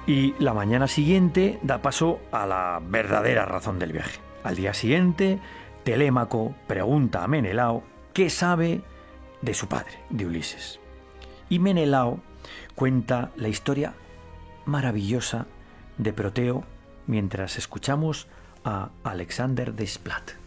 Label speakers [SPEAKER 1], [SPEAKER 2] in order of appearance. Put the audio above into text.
[SPEAKER 1] Y la mañana siguiente da paso a la verdadera razón del viaje. Al día siguiente, Telémaco pregunta a Menelao qué sabe de su padre, de Ulises. Y Menelao cuenta la historia maravillosa de Proteo mientras escuchamos a Alexander Desplat.